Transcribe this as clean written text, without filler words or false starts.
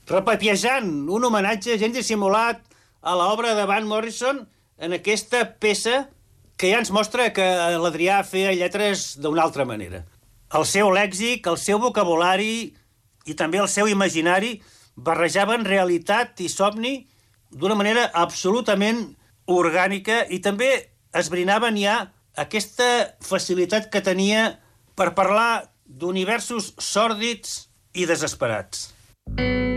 repapiejant un homenatge gens dissimulat a l'obra de Van Morrison en aquesta peça que ja ens mostra que l'Adrià feia lletres d'una altra manera. El seu lèxic, el seu vocabulari i també el seu imaginari barrejaven realitat i somni d'una manera absolutament orgànica i també esbrinaven ja aquesta facilitat que tenia per parlar d'universos sòrdids i desesperats.